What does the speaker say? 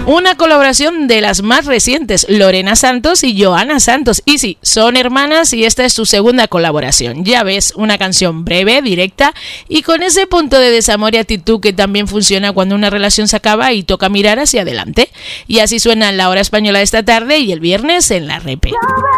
Una colaboración de las más recientes, Lorena Santos y Joana Santos. Y sí, son hermanas y esta es su segunda colaboración. Ya ves, una canción breve, directa y con ese punto de desamor y actitud que también funciona cuando una relación se acaba y toca mirar hacia adelante. Y así suena en la hora española de esta tarde y el viernes en la Repe.